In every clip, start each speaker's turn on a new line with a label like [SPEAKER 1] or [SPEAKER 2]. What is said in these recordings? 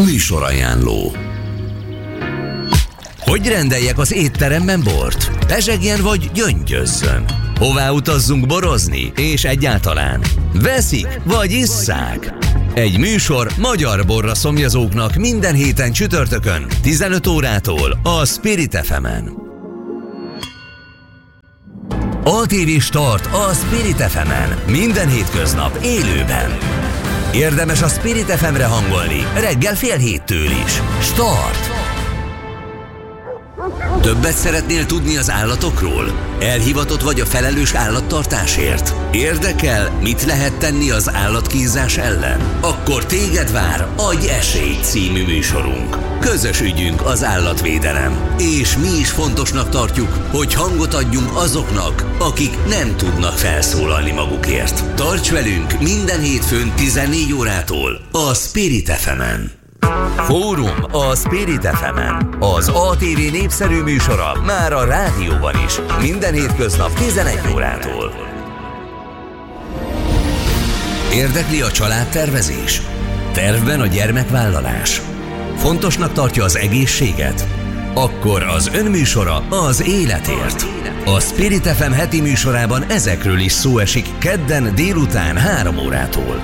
[SPEAKER 1] Műsorajánló. Hogy rendeljek az étteremben bort? Pezsegjen vagy gyöngyözzön? Hová utazzunk borozni? És egyáltalán veszik vagy isszák? Egy műsor magyar borra szomjazóknak minden héten csütörtökön 15 órától a Spirit FM-en. ATV Start a Spirit FM-en minden hétköznap élőben. Érdemes a Spirit FM-re hangolni reggel 6:30 is. Start! Többet szeretnél tudni az állatokról? Elhivatott vagy a felelős állattartásért? Érdekel, mit lehet tenni az állatkínzás ellen? Akkor téged vár Adj esélyt című műsorunk. Közös ügyünk az állatvédelem. És mi is fontosnak tartjuk, hogy hangot adjunk azoknak, akik nem tudnak felszólalni magukért. Tarts velünk minden hétfőn 14 órától a Spirit FM-en. Fórum a Spirit FM-en. Az ATV népszerű műsora már a rádióban is. Minden hétköznap 11 órától. Érdekli a családtervezés? Tervben a gyermekvállalás? Fontosnak tartja az egészséget? Akkor az önműsora az életért. A Spirit FM heti műsorában ezekről is szó esik kedden délután 3 órától.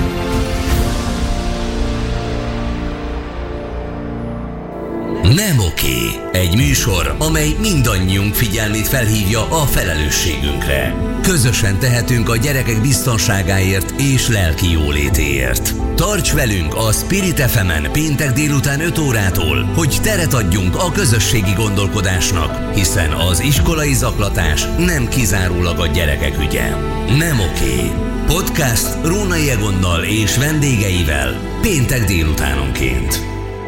[SPEAKER 1] Nem oké. Egy műsor, amely mindannyiunk figyelmét felhívja a felelősségünkre. Közösen tehetünk a gyerekek biztonságáért és lelki jólétéért. Tarts velünk a Spirit FM-en péntek délután 5 órától, hogy teret adjunk a közösségi gondolkodásnak, hiszen az iskolai zaklatás nem kizárólag a gyerekek ügye. Nem oké. Podcast Rónai Egonnal és vendégeivel péntek délutánonként.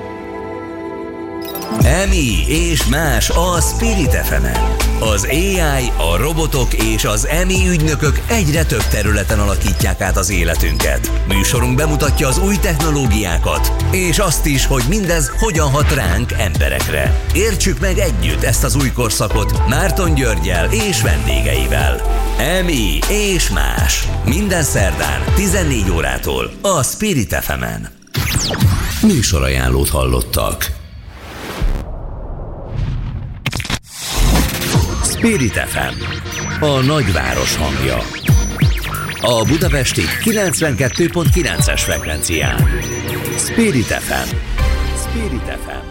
[SPEAKER 1] EMI és más a Spirit FM-en. Az AI, a robotok és az EMI ügynökök egyre több területen alakítják át az életünket. Műsorunk bemutatja az új technológiákat, és azt is, hogy mindez hogyan hat ránk emberekre. Értsük meg együtt ezt az új korszakot Márton Györggyel és vendégeivel. EMI és más. Minden szerdán 14 órától a Spirit FM-en. Műsorajánlót hallottak. Spirit FM, a nagyváros hangja. A budapesti 92.9-es frekvencián. Spirit FM. Spirit FM.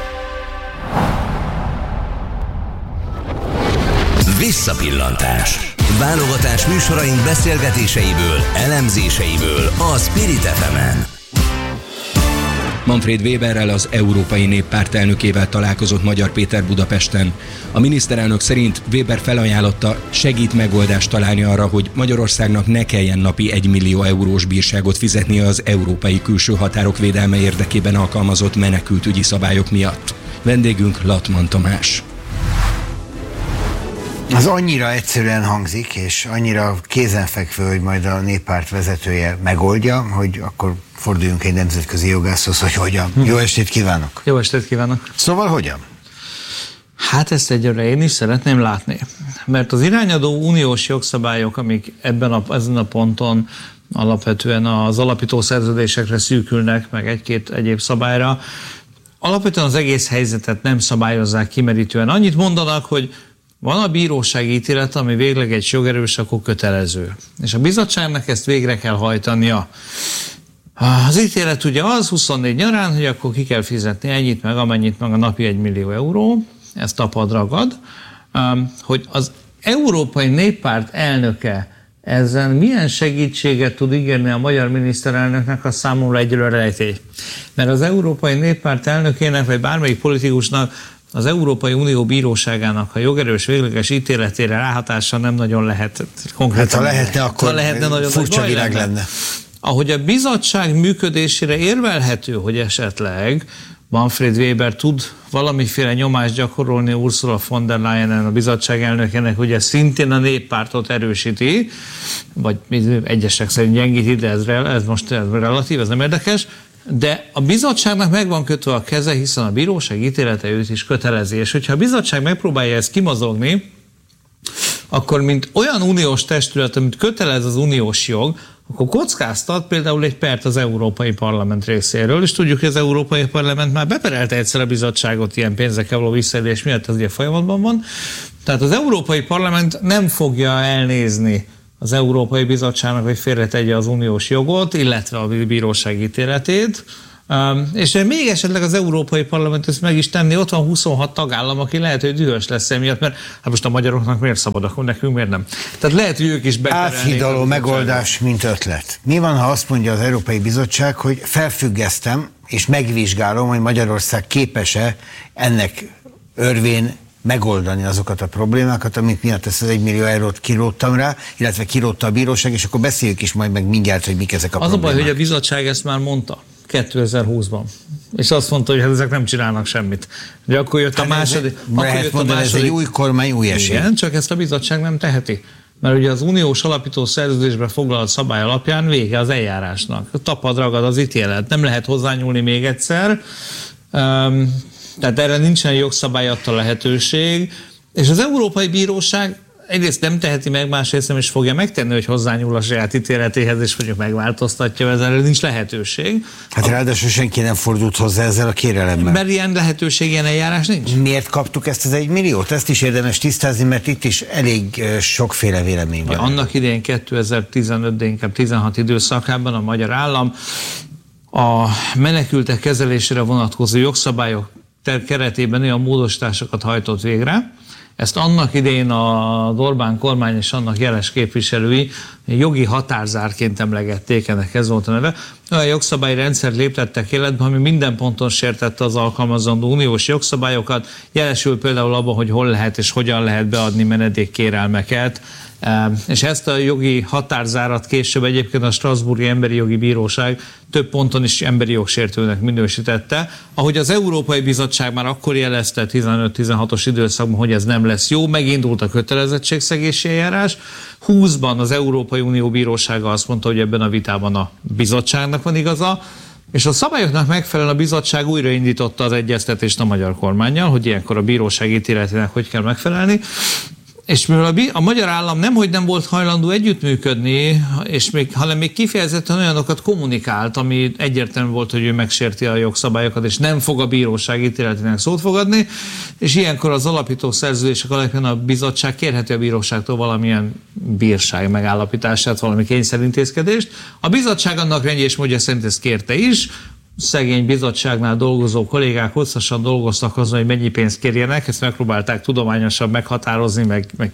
[SPEAKER 1] Visszapillantás. Válogatás műsoraink beszélgetéseiből, elemzéseiből a Spirit FM-en.
[SPEAKER 2] Manfred Weberrel, az Európai Néppárt elnökével találkozott Magyar Péter Budapesten. A miniszterelnök szerint Weber felajánlotta, segít megoldást találni arra, hogy Magyarországnak ne kelljen napi 1 millió eurós bírságot fizetnie az európai külső határok védelme érdekében alkalmazott menekültügyi szabályok miatt. Vendégünk Latman Tamás.
[SPEAKER 3] Az annyira egyszerűen hangzik, és annyira kézenfekvő, hogy majd a Néppárt vezetője megoldja, hogy akkor forduljunk egy nemzetközi jogászhoz, hogy hogyan. Jó estét kívánok!
[SPEAKER 4] Jó estét kívánok!
[SPEAKER 3] Szóval hogyan?
[SPEAKER 4] Hát ezt egyre én is szeretném látni. Mert az irányadó uniós jogszabályok, amik ezen a ponton alapvetően az alapító szerződésekre szűkülnek, meg egy-két egyéb szabályra, alapvetően az egész helyzetet nem szabályozzák kimerítően. Annyit mondanak, hogy van a bírósági ítélet, ami végleg egy jogerős, akkor kötelező. És a bizottságnak ezt végre kell hajtania. Az ítélet ugye az 24 nyarán, hogy akkor ki kell fizetni ennyit, meg amennyit, meg a napi 1 millió euró, ez tapad ragad, hogy az Európai Néppárt elnöke ezen milyen segítséget tud ígérni a magyar miniszterelnöknek, a számomra egyelőre rejtély. Mert az Európai Néppárt elnökének, vagy bármelyik politikusnak az Európai Unió bíróságának a jogerős végleges ítéletére ráhatása nem nagyon lehet konkrétan.
[SPEAKER 3] Hát ha lehetne, akkor
[SPEAKER 4] nagyon
[SPEAKER 3] furcsa világ lenne.
[SPEAKER 4] Ahogy a bizottság működésére érvelhető, hogy esetleg Manfred Weber tud valamiféle nyomást gyakorolni Ursula von der Leyenen, a bizottság elnökének, ugye szintén a Néppártot erősíti, vagy egyesek szerint gyengíti, de ez most relatív, ez nem érdekes, de a bizottságnak meg van kötve a keze, hiszen a bíróság ítélete őt is kötelezi, és hogyha a bizottság megpróbálja ezt kimozogni, akkor mint olyan uniós testület, amit kötelez az uniós jog, akkor kockáztat például egy pert az Európai Parlament részéről, és tudjuk, hogy az Európai Parlament már beperelte egyszer a bizottságot ilyen pénzekkel való visszaélés miatt, ez ugye folyamatban van. Tehát az Európai Parlament nem fogja elnézni az Európai Bizottságnak, hogy félretegye az uniós jogot, illetve a bíróság ítéletét, és még esetleg az Európai Parlament ezt meg is tenni, ott van 26 tagállam, aki lehet, hogy dühös lesz emiatt, mert hát most a magyaroknak miért szabad, akkor nekünk miért nem? Tehát lehet, hogy ők is beperelnék.
[SPEAKER 3] Áthidaló megoldás, mint ötlet. Mi van, ha azt mondja az Európai Bizottság, hogy felfüggesztem, és megvizsgálom, hogy Magyarország képes-e ennek örvén megoldani azokat a problémákat, amik miatt ezt az 1 millió eurót kiróttam rá, illetve kirótta a bíróság, és akkor beszéljük is majd meg mindjárt, hogy mik ezek a problémák.
[SPEAKER 4] Az a baj, hogy a bizottság ezt már mondta 2020-ban. És azt mondta, hogy hát ezek nem csinálnak semmit. De akkor jött a második...
[SPEAKER 3] Lehet mondani, ez egy új kormány, új esély.
[SPEAKER 4] Igen, csak ezt a bizottság nem teheti. Mert ugye az uniós alapító szerződésbe foglalt szabály alapján vége az eljárásnak. Tapad ragad az ítélet. Nem lehet hozzányúlni még egyszer. Tehát erre nincsen jogszabályadta lehetőség. És az Európai Bíróság egyrészt nem teheti meg, másrészt nem is fogja megtenni, hogy hozzányúl a saját ítéletéhez, és mondjuk megváltoztatja, ezzel nincs lehetőség.
[SPEAKER 3] Hát ráadásul senki nem fordult hozzá ezzel a kérelemmel.
[SPEAKER 4] Mert ilyen lehetőség, ilyen eljárás nincs.
[SPEAKER 3] Miért kaptuk ezt az 1 milliót? Ezt is érdemes tisztázni, mert itt is elég sokféle vélemény van.
[SPEAKER 4] Annak idején 2015, de inkább 16 időszakában a magyar állam a menekültek kezelésére vonatkozó jogszabályok keretében olyan módosításokat hajtott végre. Ezt annak idején az Orbán kormány és annak jeles képviselői jogi határzárként emlegették, ennek ez volt a neve. Olyan jogszabályrendszert léptettek életbe, ami minden ponton sértette az alkalmazandó uniós jogszabályokat, jelesül például abban, hogy hol lehet és hogyan lehet beadni menedékkérelmeket, és ezt a jogi határzárat később egyébként a Strasbourgi Emberi Jogi Bíróság több ponton is emberi jogsértőnek minősítette. Ahogy az Európai Bizottság már akkor jelezte 15-16-os időszakban, hogy ez nem lesz jó, megindult a kötelezettségszegési eljárás. 20-ban az Európai Unió Bírósága azt mondta, hogy ebben a vitában a bizottságnak van igaza, és a szabályoknak megfelelően a bizottság újraindította az egyeztetést a magyar kormánnyal, hogy ilyenkor a bíróság ítéletének hogy kell megfelelni. És mivel a magyar állam nemhogy nem volt hajlandó együttműködni, hanem még kifejezetten olyanokat kommunikált, ami egyértelmű volt, hogy ő megsérti a jogszabályokat, és nem fog a bíróság ítéletének szót fogadni, és ilyenkor az alapító szerződések alapján a bizottság kérheti a bíróságtól valamilyen bírság megállapítását, valami kényszerintézkedést. A bizottság annak rendje és módja szerint ezt kérte is, szegény bizottságnál dolgozó kollégák hosszasan dolgoztak azon, hogy mennyi pénzt kérjenek, ezt megpróbálták tudományosan meghatározni, meg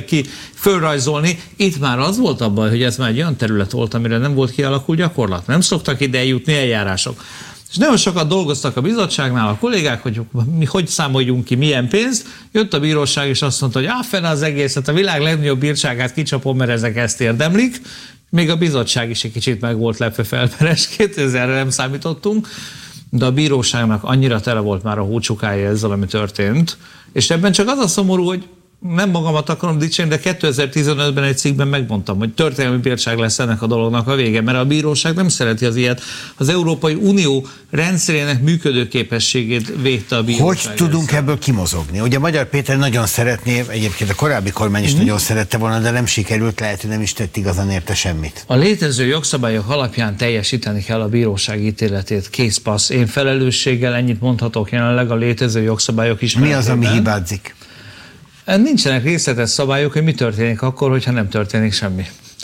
[SPEAKER 4] fölrajzolni. Itt már az volt a baj, hogy ez már egy olyan terület volt, amire nem volt kialakult gyakorlat. Nem szoktak ide eljutni eljárások. És nagyon sokat dolgoztak a bizottságnál a kollégák, hogy számoljunk ki milyen pénzt. Jött a bíróság és azt mondta, hogy fene az egészet, a világ legnagyobb bírságát kicsapom, mert ezek ezt érdemlik. Még a bizottság is egy kicsit meg volt lepve felperesként, ezzel nem számítottunk, de a bíróságnak annyira tele volt már a hócsukája ezzel, ami történt. És ebben csak az a szomorú, hogy nem magamat akarom dicsérni, de 2015-ben egy cikkben megmondtam, hogy történelmi bírság lesz ennek a dolognak a vége, mert a bíróság nem szereti az ilyet. Az Európai Unió rendszerének működőképességét védte a bíróság.
[SPEAKER 3] Hogy tudunk ebből kimozogni? Ugye Magyar Péter nagyon szeretné, egyébként a korábbi kormány is nagyon szerette volna, de nem sikerült, lehet, hogy nem is tett igazán érte semmit.
[SPEAKER 4] A létező jogszabályok alapján teljesíteni kell a bíróság ítéletét. Készpassz. Én felelősséggel ennyit mondhatok jelenleg a létező jogszabályok is.
[SPEAKER 3] Mi az, ami hibázik?
[SPEAKER 4] Nincsenek részletes szabályok, hogy mi történik akkor, hogyha nem történik semmi.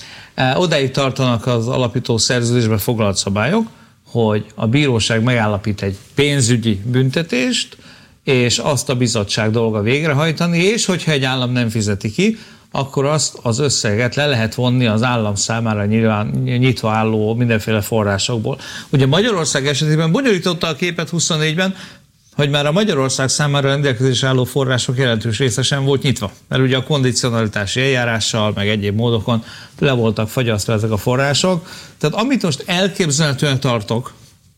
[SPEAKER 4] Odáig tartanak az alapító szerződésbe foglalt szabályok, hogy a bíróság megállapít egy pénzügyi büntetést, és azt a bizottság dolga végrehajtani, és hogyha egy állam nem fizeti ki, akkor azt az összeget le lehet vonni az állam számára nyitva álló mindenféle forrásokból. Ugye Magyarország esetében bonyolította a képet 24-ben, hogy már a Magyarország számára rendelkezésre álló források jelentős része sem volt nyitva. Mert ugye a kondicionalitási eljárással, meg egyéb módokon le voltak fagyasztva ezek a források. Tehát amit most elképzelhetően tartok,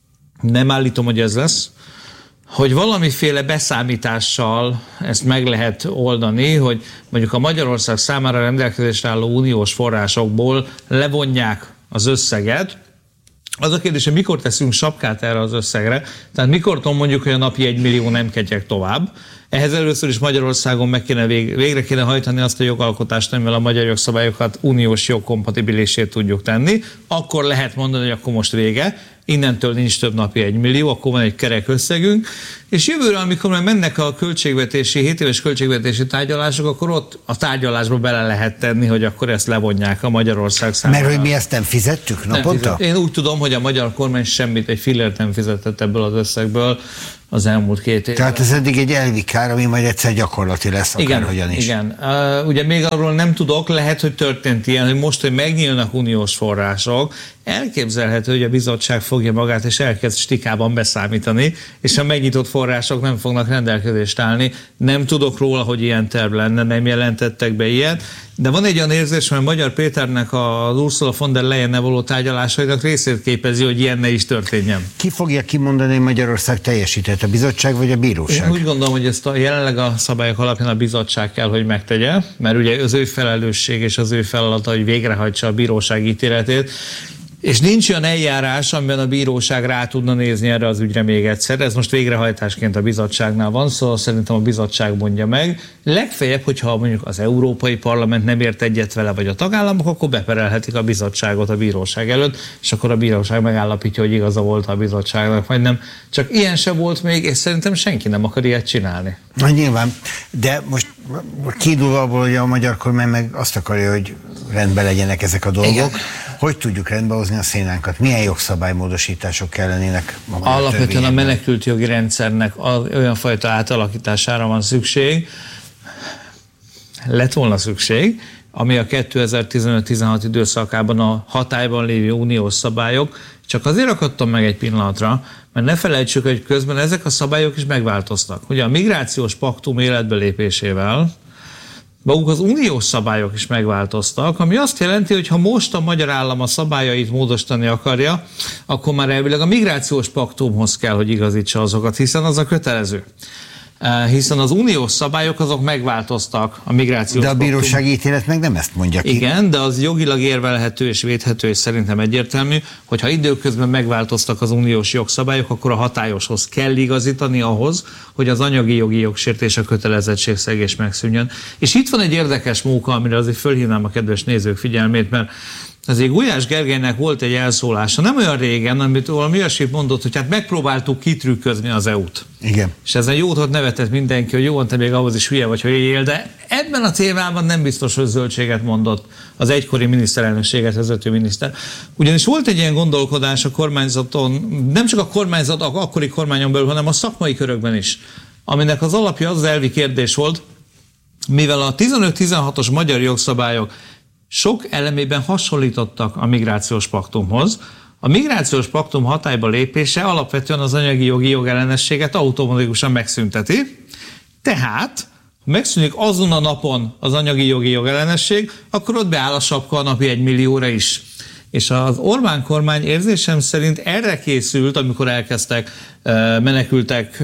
[SPEAKER 4] nem állítom, hogy ez lesz, hogy valamiféle beszámítással ezt meg lehet oldani, hogy mondjuk a Magyarország számára rendelkezésre álló uniós forrásokból levonják az összeget, Az a kérdés, hogy mikor teszünk sapkát erre az összegre, tehát mikortól mondjuk, hogy a napi 1 millió nem ketyeg tovább. Ehhez először is Magyarországon meg kéne végre kéne hajtani azt a jogalkotást, amivel a magyar jogszabályokat uniós jogkompatibilisé tudjuk tenni. Akkor lehet mondani, hogy akkor most vége, innentől nincs több napi 1 millió, akkor van egy kerek összegünk, és jövőre, amikor már mennek a 7 éves költségvetési tárgyalások, akkor ott a tárgyalásba bele lehet tenni, hogy akkor ezt levonják a Magyarország számára.
[SPEAKER 3] Mert hogy mi ezt nem fizettük naponta?
[SPEAKER 4] Én úgy tudom, hogy a magyar kormány semmit, egy fillért nem fizetett ebből az összegből az elmúlt 2 évben.
[SPEAKER 3] Tehát ez eddig egy elvi kár, ami majd egyszer gyakorlati lesz, akárhogyan is.
[SPEAKER 4] Igen. Ugye még arról nem tudok, lehet, hogy történt ilyen, hogy most, hogy megnyílnak uniós források, elképzelhető, hogy a bizottság fogja magát és elkezd stikában beszámítani, és a megnyitott források nem fognak rendelkezést állni. Nem tudok róla, hogy ilyen terv lenne, nem jelentettek be ilyet, de van egy olyan érzés, hogy Magyar Péternek az Ursula von der Leyennel való tárgyalásainak részét képezi, hogy ilyen ne is történjen.
[SPEAKER 3] Ki fogja kimondani, hogy Magyarország teljesített, a bizottság vagy a bíróság?
[SPEAKER 4] Én úgy gondolom, hogy ezt jelenleg a szabályok alapján a bizottság kell, hogy megtegye, mert ugye az ő felelősség és az ő feladata, hogy végrehajtsa a bíróság ítéletét. És nincs olyan eljárás, amiben a bíróság rá tudna nézni erre az ügyre még egyszer. Ez most végrehajtásként a bizottságnál van, szóval szerintem a bizottság mondja meg. Legfeljebb, hogyha mondjuk az Európai Parlament nem ért egyet vele, vagy a tagállamok, akkor beperelhetik a bizottságot a bíróság előtt, és akkor a bíróság megállapítja, hogy igaza volt a bizottságnak, vagy nem. Csak ilyen se volt még, és szerintem senki nem akar ilyet csinálni.
[SPEAKER 3] Na nyilván, de most kiindulva abból, hogy a magyar kormány meg azt akarja, hogy rendben legyenek ezek a dolgok. Igen. Hogy tudjuk rendbe hozni a szénánkat? Milyen jogszabálymódosítások kellenének?
[SPEAKER 4] Alapvetően a menekült jogi rendszernek olyan fajta átalakítására van szükség, lett volna szükség, ami a 2015-16 időszakában a hatályban lévő uniós szabályok, csak azért akadtam meg egy pillanatra, mert ne felejtsük, hogy közben ezek a szabályok is megváltoztak. Ugye a migrációs paktum életbe lépésével maguk az uniós szabályok is megváltoztak, ami azt jelenti, hogy ha most a magyar állam a szabályait módosítani akarja, akkor már elvileg a migrációs paktumhoz kell, hogy igazítsa azokat, hiszen az a kötelező. Hiszen az uniós szabályok azok megváltoztak a migrációs paktum.
[SPEAKER 3] De a bírósági ítélet meg nem ezt mondja ki.
[SPEAKER 4] Igen, de az jogilag érvelhető és védhető, és szerintem egyértelmű, hogy ha időközben megváltoztak az uniós jogszabályok, akkor a hatályoshoz kell igazítani ahhoz, hogy az anyagi jogi jogsértés, a kötelezettségszegés megszűnjön. És itt van egy érdekes móka, amire azért fölhívnám a kedves nézők figyelmét, mert azért Gulyás Gergelynek volt egy elszólása, nem olyan régen, amit valami olyasmit mondott, hogy hát megpróbáltuk kitrükközni az EU-t.
[SPEAKER 3] Igen.
[SPEAKER 4] És ezen jót nevetett mindenki, hogy jó, te még ahhoz is hülye vagy, hogy éljél, de ebben a témában nem biztos, hogy zöldséget mondott az egykori miniszterelnökséget vezető miniszter. Ugyanis volt egy ilyen gondolkodás a kormányzaton, nem csak a kormányzat, akkori kormányon belül, hanem a szakmai körökben is, aminek az alapja az elvi kérdés volt, mivel a 15-16-os magyar jogszabályok sok elemében hasonlítottak a migrációs paktumhoz. A migrációs paktum hatályba lépése alapvetően az anyagi jogi jogellenességet automatikusan megszünteti. Tehát, ha megszűnik azon a napon az anyagi jogi jogellenesség, akkor ott beáll a sapka a napi 1 millióra is. És az Orbán kormány érzésem szerint erre készült, amikor elkezdtek menekültek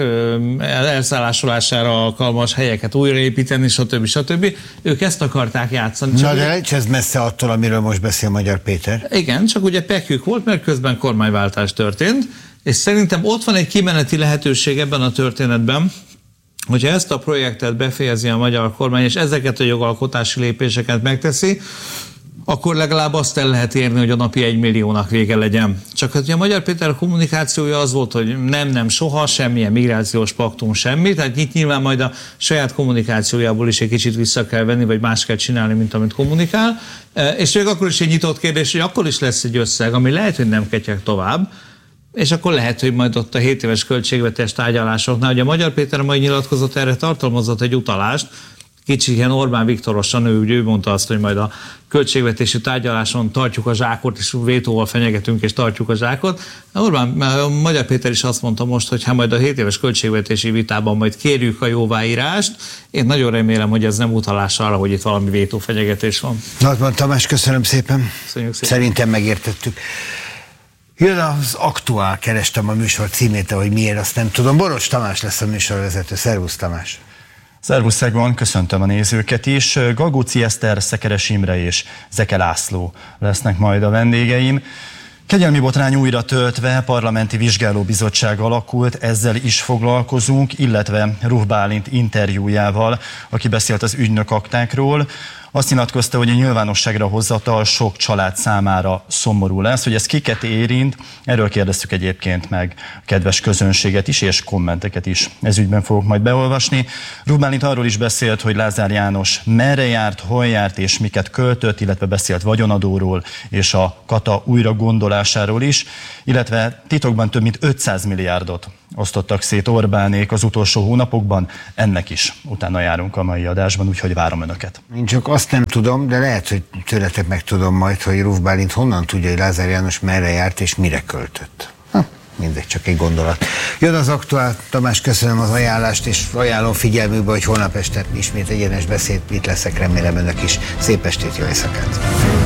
[SPEAKER 4] elszállásolására alkalmas helyeket újraépíteni, stb. Ők ezt akarták játszani.
[SPEAKER 3] Na de ez messze attól, amiről most beszél Magyar Péter.
[SPEAKER 4] Igen, csak ugye pekjük volt, mert közben kormányváltás történt, és szerintem ott van egy kimeneti lehetőség ebben a történetben, hogyha ezt a projektet befejezi a magyar kormány, és ezeket a jogalkotási lépéseket megteszi, akkor legalább azt el lehet érni, hogy a napi 1 milliónak vége legyen. Csak hogy a Magyar Péter kommunikációja az volt, hogy nem, soha, semmilyen migrációs paktum, semmi, tehát itt nyilván majd a saját kommunikációjából is egy kicsit vissza kell venni, vagy más kell csinálni, mint amit kommunikál. És még akkor is egy nyitott kérdés, hogy akkor is lesz egy összeg, ami lehet, hogy nem ketyeg tovább, és akkor lehet, hogy majd ott a 7 éves költségvetés tárgyalásoknál, hogy a Magyar Péter a mai nyilatkozat erre tartalmazott egy utalást, kicsit ilyen Orbán Viktorosan, ő mondta azt, hogy majd a költségvetési tárgyaláson tartjuk a zsákot, és vétóval fenyegetünk, és tartjuk a zsákot. Magyar Péter is azt mondta most, hogy hát majd a 7 éves költségvetési vitában majd kérjük a jóváírást. Én nagyon remélem, hogy ez nem utalás arra, hogy itt valami vétófenyegetés van. Nagyban
[SPEAKER 3] Tamás, köszönöm szépen. Szerintem megértettük. Jön az Aktuál, kerestem a műsor címét, hogy miért, azt nem tudom. Boros Tamás lesz a műsorvezető. Szervusz, Tamás!
[SPEAKER 5] Szervusz, Egon, köszöntöm a nézőket is. Galgóci Eszter, Szekeres Imre és Zeke László lesznek majd a vendégeim. Kegyelmi botrány újra töltve, parlamenti vizsgálóbizottság alakult, ezzel is foglalkozunk, illetve Ruh Bálint interjújával, aki beszélt az ügynök aktákról. Azt nyilatkozta, hogy a nyilvánosságra hozatal sok család számára szomorú lesz, hogy ez kiket érint. Erről kérdeztük egyébként meg a kedves közönséget is, és kommenteket is. Ez ügyben fogok majd beolvasni. Ruh Bálint arról is beszélt, hogy Lázár János merre járt, hol járt és miket költött, illetve beszélt vagyonadóról és a kata újra gondolásáról is, illetve titokban több mint 500 milliárdot osztottak szét Orbánék az utolsó hónapokban. Ennek is utána járunk a mai adásban, úgyhogy várom önöket.
[SPEAKER 3] Én csak azt nem tudom, de lehet, hogy tőletek megtudom majd, hogy Ruh Bálint honnan tudja, hogy Lázár János merre járt és mire költött. Mindegy, csak egy gondolat. Jön az Aktuál. Tamás, köszönöm az ajánlást, és ajánlom figyelmükbe, hogy holnap este ismét egyenes beszéd. Itt leszek, remélem önök is. Szép estét, jó éjszakát!